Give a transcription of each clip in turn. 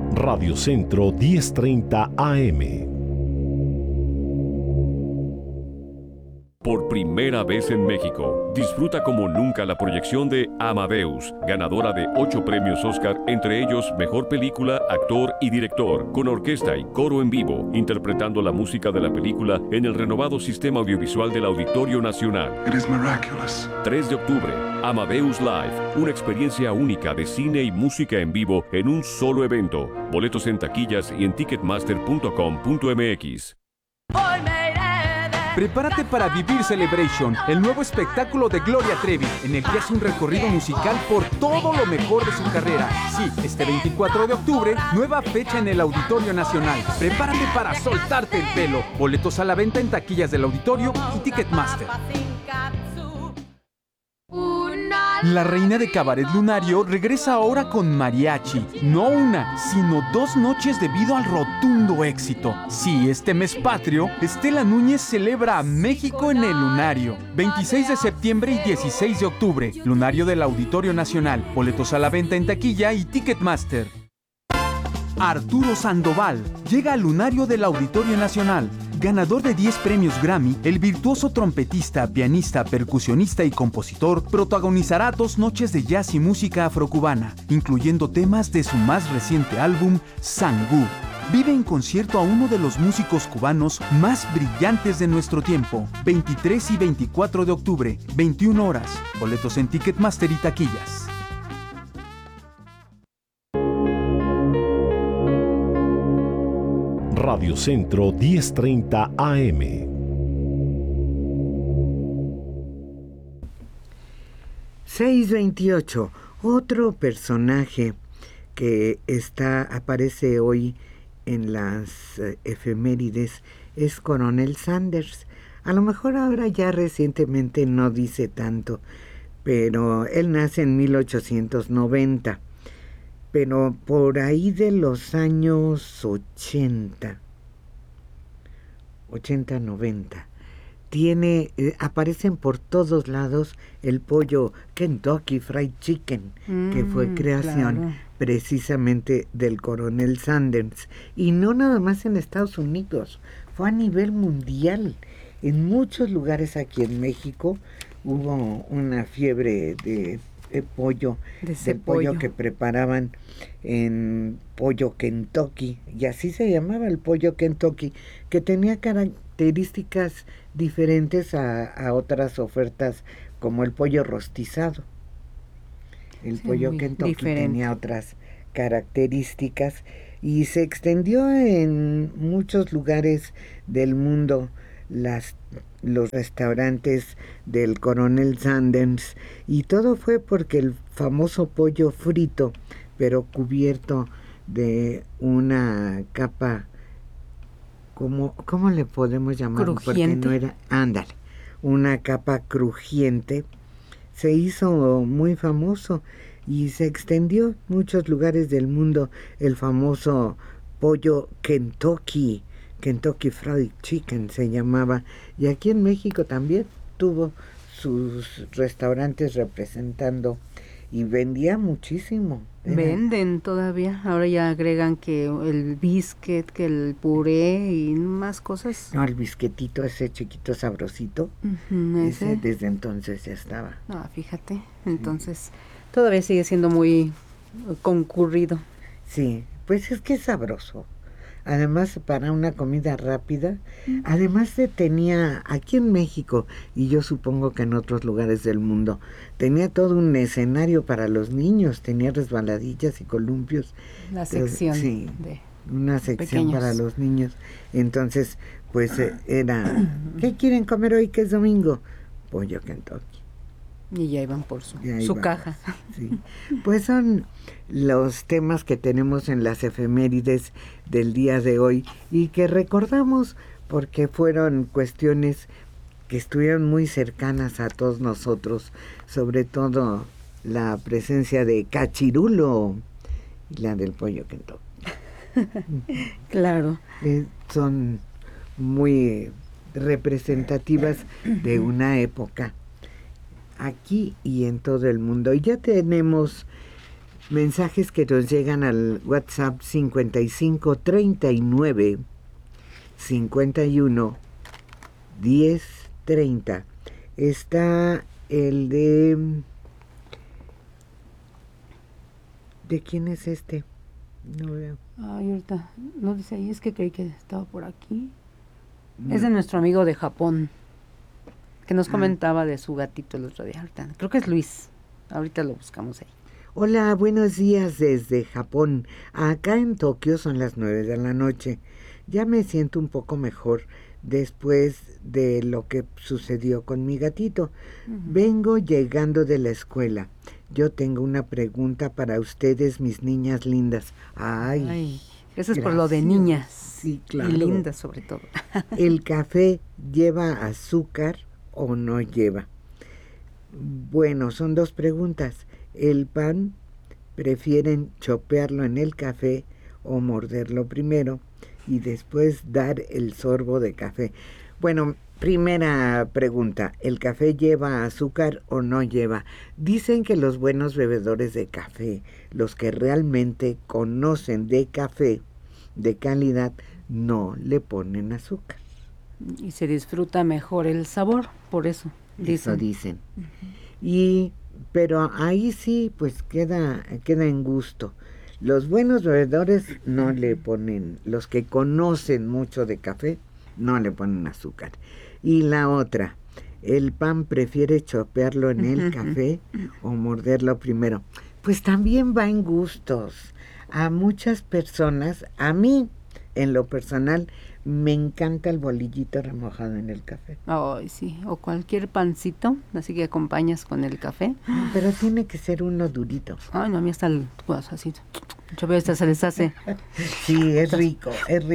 Radio Centro 1030 AM. Por primera vez en México, disfruta como nunca la proyección de Amadeus, ganadora de 8 premios Oscar, entre ellos Mejor Película, Actor y Director, con orquesta y coro en vivo, interpretando la música de la película en el renovado sistema audiovisual del Auditorio Nacional. It is miraculous. 3 de octubre, Amadeus Live, una experiencia única de cine y música en vivo en un solo evento. Boletos en taquillas y en ticketmaster.com.mx. Prepárate para vivir Celebration, el nuevo espectáculo de Gloria Trevi, en el que hace un recorrido musical por todo lo mejor de su carrera. Sí, este 24 de octubre, nueva fecha en el Auditorio Nacional. Prepárate para soltarte el pelo. Boletos a la venta en taquillas del Auditorio y Ticketmaster. La reina de Cabaret Lunario regresa ahora con mariachi. No una, sino 2 noches debido al rotundo éxito. Sí, este mes patrio, Estela Núñez celebra a México en el Lunario. 26 de septiembre y 16 de octubre, Lunario del Auditorio Nacional. Boletos a la venta en taquilla y Ticketmaster. Arturo Sandoval llega al Lunario del Auditorio Nacional. Ganador de 10 premios Grammy, el virtuoso trompetista, pianista, percusionista y compositor protagonizará 2 noches de jazz y música afrocubana, incluyendo temas de su más reciente álbum, Sangú. Vive en concierto a uno de los músicos cubanos más brillantes de nuestro tiempo. 23 y 24 de octubre, 21 horas. Boletos en Ticketmaster y taquillas. Radio Centro 1030 AM. ...6:28... Otro personaje que aparece hoy en las efemérides es Coronel Sanders. A lo mejor ahora ya recientemente no dice tanto, pero él nace en 1890. Pero por ahí de los años 80, 90, aparecen por todos lados el pollo Kentucky Fried Chicken, que fue creación precisamente del Coronel Sanders. Y no nada más en Estados Unidos, fue a nivel mundial. En muchos lugares aquí en México hubo una fiebre de pollo, del pollo que preparaban en pollo Kentucky, y así se llamaba el pollo Kentucky, que tenía características diferentes a otras ofertas, como el pollo rostizado. El pollo Kentucky tenía otras características y se extendió en muchos lugares del mundo los restaurantes del Coronel Sanders, y todo fue porque el famoso pollo frito, pero cubierto de una capa, ¿cómo le podemos llamar? Crujiente. Porque no era, una capa crujiente, se hizo muy famoso y se extendió en muchos lugares del mundo el famoso pollo Kentucky Fried Chicken se llamaba, y aquí en México también tuvo sus restaurantes representando y vendía muchísimo. Venden todavía, ahora ya agregan que el biscuit, que el puré y más cosas. No, el bisquetito ese chiquito sabrosito, ese desde entonces ya estaba. Ah, fíjate, entonces todavía sigue siendo muy concurrido. Sí, pues es que es sabroso. Además, para una comida rápida, además tenía aquí en México, y yo supongo que en otros lugares del mundo, tenía todo un escenario para los niños, tenía resbaladillas y columpios. La sección de una sección pequeños para los niños. Entonces, pues era, ¿qué quieren comer hoy que es domingo? Pollo Kentucky. Y ya iban por su caja. Sí. Pues son los temas que tenemos en las efemérides del día de hoy y que recordamos porque fueron cuestiones que estuvieron muy cercanas a todos nosotros, sobre todo la presencia de Cachirulo y la del pollo Kentucky. Claro. Son muy representativas de una época aquí y en todo el mundo. Y ya tenemos Mensajes que nos llegan al WhatsApp 55 39 51 10 30. Está el de... ¿De quién es este? No veo. Ay, ahorita no dice ahí, es que creí que estaba por aquí. No. Es de nuestro amigo de Japón, que nos comentaba de su gatito el otro día. Ahorita, creo que es Luis. Ahorita lo buscamos ahí. Hola, buenos días desde Japón. Acá en Tokio son las 9 de la noche. Ya me siento un poco mejor después de lo que sucedió con mi gatito. Vengo llegando de la escuela. Yo tengo una pregunta para ustedes, mis niñas lindas. Ay, eso es gracias. Por lo de niñas. Sí, claro. Y lindas sobre todo. ¿El café lleva azúcar o no lleva? Bueno, son dos preguntas. ¿El pan prefieren chopearlo en el café o morderlo primero y después dar el sorbo de café? Bueno, primera pregunta, ¿el café lleva azúcar o no lleva? Dicen que los buenos bebedores de café, los que realmente conocen de café de calidad, no le ponen azúcar. Y se disfruta mejor el sabor, por eso dicen. Eso dicen. Pero ahí sí, pues queda en gusto. Los buenos bebedores no le ponen, los que conocen mucho de café, no le ponen azúcar. Y la otra, ¿el pan prefiere chopearlo en el café o morderlo primero? Pues también va en gustos. A muchas personas, a mí, en lo personal, me encanta el bolillito remojado en el café. Ay, sí, o cualquier pancito, así que acompañas con el café. Pero tiene que ser uno durito. Ay, no, a mí hasta el así, muchas veces se les hace. Sí, es rico.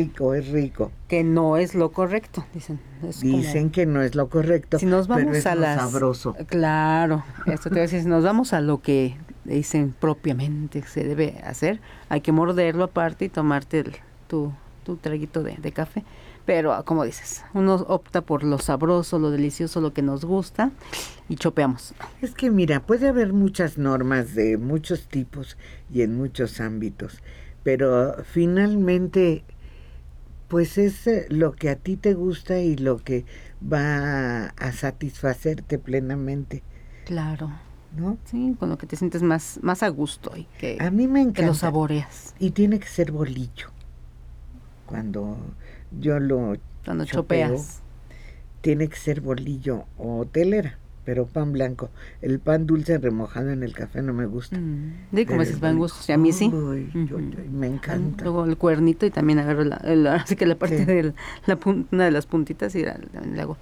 Que no es lo correcto, dicen. Dicen que no es lo correcto, si nos vamos pero es a lo sabroso. Claro, esto te voy a decir, si nos vamos a lo que dicen propiamente se debe hacer, hay que morderlo aparte y tomarte tu traguito de café, pero como dices, uno opta por lo sabroso, lo delicioso, lo que nos gusta y chopeamos. Es que mira, puede haber muchas normas de muchos tipos y en muchos ámbitos, pero finalmente pues es lo que a ti te gusta y lo que va a satisfacerte plenamente. Claro. ¿No? Sí, con lo que te sientes más a gusto y que a mí me encanta, que lo saboreas. Y tiene que ser bolillo. Cuando yo lo chopeas, tiene que ser bolillo o telera, pero pan blanco. El pan dulce remojado en el café no me gusta. De como dices, van gustos, y a mí sí. Me encanta. Luego el cuernito y también agarro así que la parte de una de las puntitas y le hago.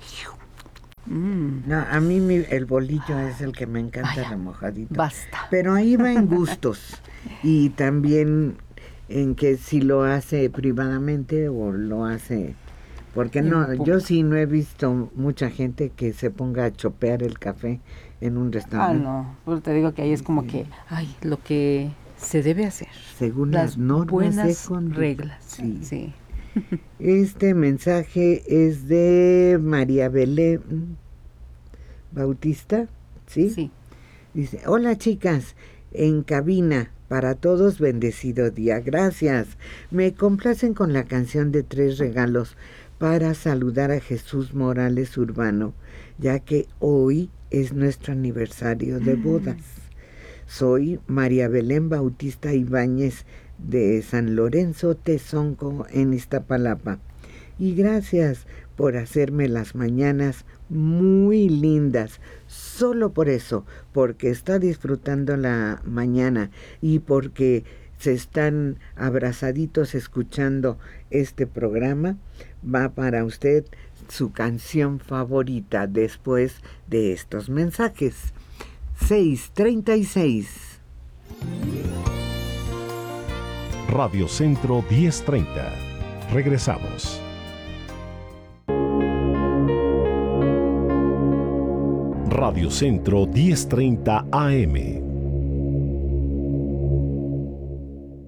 No, a mí el bolillo es el que me encanta remojadito. Basta. Pero ahí va en gustos y también en que si lo hace privadamente o lo hace, porque no, yo sí no he visto mucha gente que se ponga a chopear el café en un restaurante. No, pues te digo que ahí es como que, lo que se debe hacer según las normas buenas reglas. Sí. Este mensaje es de María Belén Bautista, ¿sí? Sí. Dice, hola chicas, en cabina, para todos bendecido día, gracias. Me complacen con la canción de 3 regalos para saludar a Jesús Morales Urbano, ya que hoy es nuestro aniversario de bodas. Soy María Belén Bautista Ibáñez de San Lorenzo Tezonco en Iztapalapa. Y gracias por hacerme las mañanas muy lindas, solo por eso, porque está disfrutando la mañana y porque se están abrazaditos escuchando este programa. Va para usted su canción favorita después de estos mensajes. 6:36. Radio Centro 1030. Regresamos. Radio Centro 1030 AM.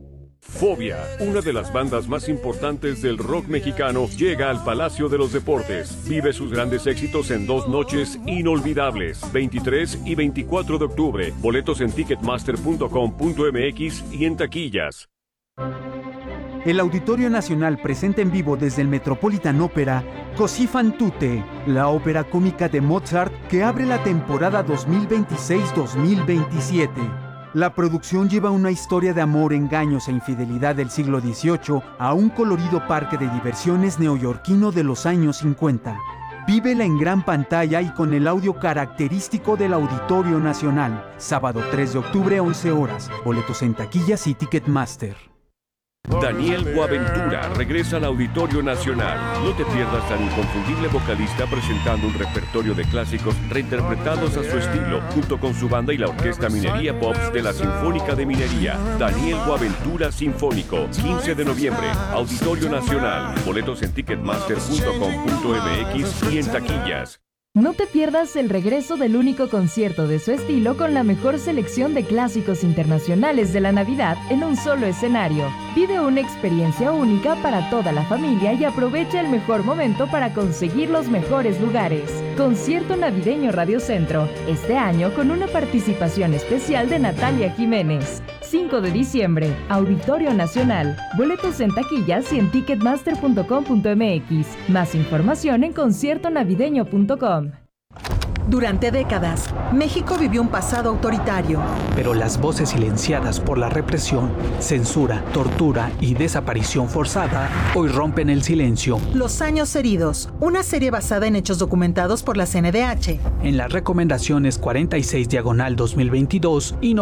Fobia, una de las bandas más importantes del rock mexicano, llega al Palacio de los Deportes. Vive sus grandes éxitos en 2 noches inolvidables, 23 y 24 de octubre. Boletos en ticketmaster.com.mx y en taquillas. El Auditorio Nacional presenta en vivo desde el Metropolitan Opera Così fan tutte, la ópera cómica de Mozart que abre la temporada 2026-2027. La producción lleva una historia de amor, engaños e infidelidad del siglo XVIII a un colorido parque de diversiones neoyorquino de los años 50. Vívela en gran pantalla y con el audio característico del Auditorio Nacional. Sábado 3 de octubre, 11 horas. Boletos en taquillas y Ticketmaster. Daniel Boaventura regresa al Auditorio Nacional. No te pierdas al inconfundible vocalista presentando un repertorio de clásicos reinterpretados a su estilo, junto con su banda y la Orquesta Minería Pops de la Sinfónica de Minería. Daniel Boaventura Sinfónico, 15 de noviembre, Auditorio Nacional. Boletos en ticketmaster.com.mx y en taquillas. No te pierdas el regreso del único concierto de su estilo con la mejor selección de clásicos internacionales de la Navidad en un solo escenario. Vive una experiencia única para toda la familia y aprovecha el mejor momento para conseguir los mejores lugares. Concierto Navideño Radio Centro, este año con una participación especial de Natalia Jiménez. 5 de diciembre, Auditorio Nacional. Boletos en taquillas y en ticketmaster.com.mx. Más información en conciertonavideño.com. Durante décadas, México vivió un pasado autoritario. Pero las voces silenciadas por la represión, censura, tortura y desaparición forzada hoy rompen el silencio. Los años heridos, una serie basada en hechos documentados por la CNDH. En las recomendaciones 46/2022 y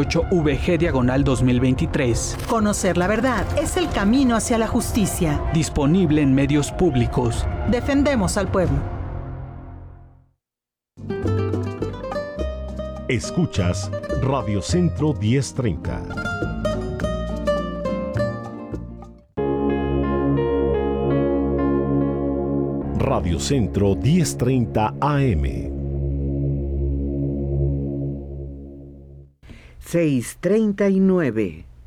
98/VG/2023. Conocer la verdad es el camino hacia la justicia. Disponible en medios públicos. Defendemos al pueblo. Escuchas Radio Centro 1030. Radio Centro 1030 AM. 6:39.